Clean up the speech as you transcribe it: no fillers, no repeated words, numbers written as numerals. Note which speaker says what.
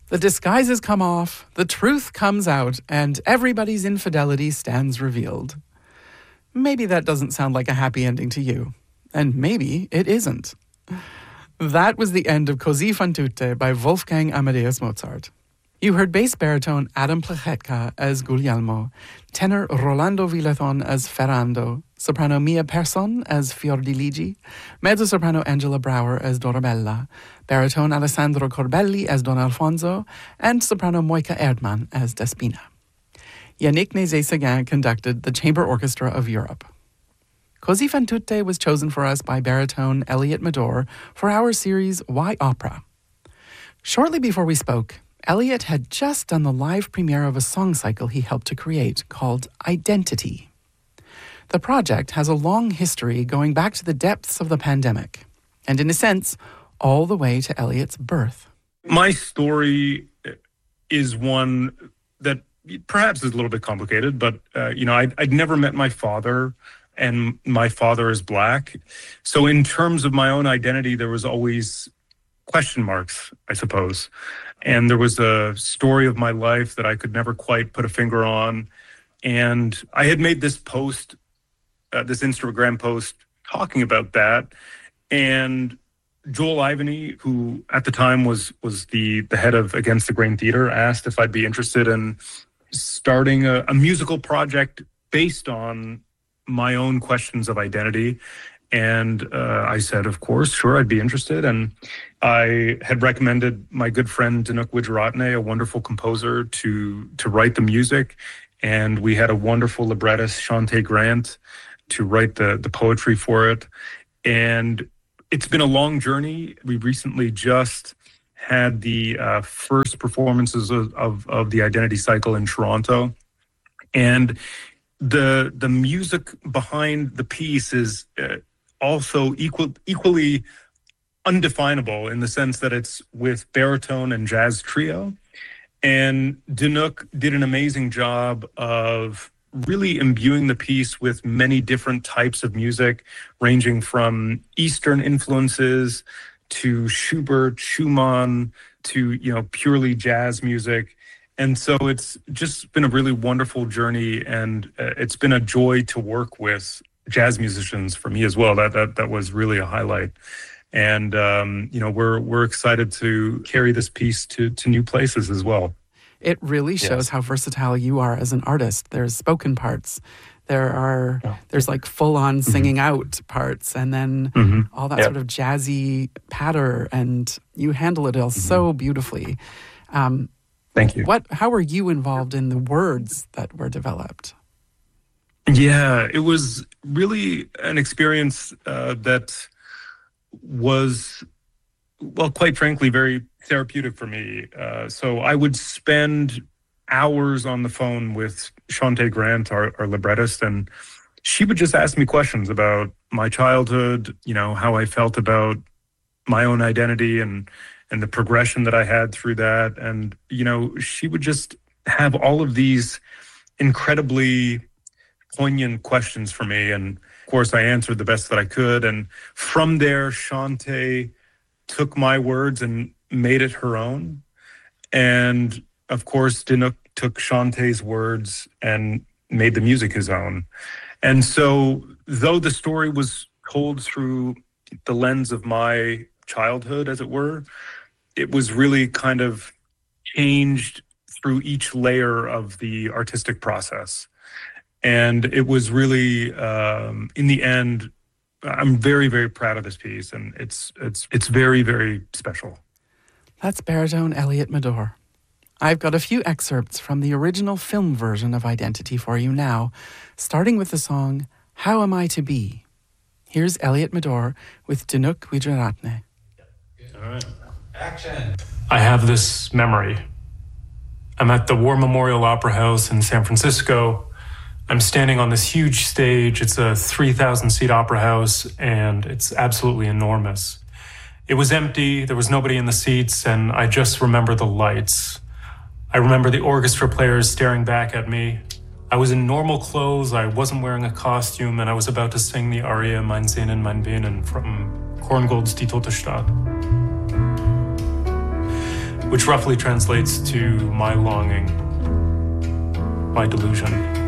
Speaker 1: The disguises come off, the truth comes out, and everybody's infidelity stands revealed. Maybe that doesn't sound like a happy ending to you. And maybe it isn't. That was the end of Così fan tutte by Wolfgang Amadeus Mozart. You heard bass baritone Adam Plechetka as Guglielmo, tenor Rolando Villathon as Ferrando, soprano Mia Persson as Fiordiligi, mezzo-soprano Angela Brower as Dorabella, baritone Alessandro Corbelli as Don Alfonso, and soprano Moika Erdmann as Despina. Yannick Nézet-Séguin conducted the Chamber Orchestra of Europe. Così fan tutte was chosen for us by baritone Elliot Madore for our series Why Opera? Shortly before we spoke, Elliot had just done the live premiere of a song cycle he helped to create called Identity. The project has a long history going back to the depths of the pandemic, and in a sense, all the way to Elliot's birth.
Speaker 2: My story is one that perhaps is a little bit complicated, but, I'd never met my father, and my father is Black. So in terms of my own identity, there was always question marks, I suppose. And there was a story of my life that I could never quite put a finger on. And I had made this post, this Instagram post talking about that. And Joel Ivany, who at the time was the head of Against the Grain Theater, asked if I'd be interested in starting a musical project based on my own questions of identity. And I said, of course, sure, I'd be interested. And I had recommended my good friend Dinuk Wijeratne, a wonderful composer, to write the music. And we had a wonderful librettist, Shante Grant, to write the poetry for it. And it's been a long journey. We recently just had the first performances of the Identity Cycle in Toronto. And the music behind the piece is also equally undefinable in the sense that it's with baritone and jazz trio. And Dinuk did an amazing job of really imbuing the piece with many different types of music, ranging from Eastern influences to Schubert, Schumann, to, purely jazz music. And so it's just been a really wonderful journey, and it's been a joy to work with jazz musicians for me as well. That was really a highlight. And, we're excited to carry this piece to new places as well.
Speaker 1: It really shows how versatile you are as an artist. There's spoken parts. There's like full-on singing out parts, and then all that sort of jazzy patter, and you handle it all so beautifully.
Speaker 2: Thank you.
Speaker 1: How were you involved in the words that were developed?
Speaker 2: Yeah, it was really an experience that was, well, quite frankly, very therapeutic for me. So I would spend hours on the phone with Shante Grant, our librettist, and she would just ask me questions about my childhood, how I felt about my own identity and the progression that I had through that. And, she would just have all of these incredibly poignant questions for me. And of course, I answered the best that I could. And from there, Shante took my words and made it her own. And of course, Dinuk took Shante's words and made the music his own. And so, though the story was told through the lens of my childhood, as it were, it was really kind of changed through each layer of the artistic process. And it was really, in the end, I'm very, very proud of this piece, and it's very, very special.
Speaker 1: That's baritone Elliot Madore. I've got a few excerpts from the original film version of Identity for you now, starting with the song How Am I to Be? Here's Elliot Madore with Dinuk Wijeratne.
Speaker 3: All right. Action. I have this memory. I'm at the War Memorial Opera House in San Francisco. I'm standing on this huge stage. It's a 3,000-seat opera house, and it's absolutely enormous. It was empty. There was nobody in the seats, and I just remember the lights. I remember the orchestra players staring back at me. I was in normal clothes. I wasn't wearing a costume, and I was about to sing the aria Mein Sehnen, mein Behnen from Korngold's Die Tote Stadt. which roughly translates to my longing, my delusion.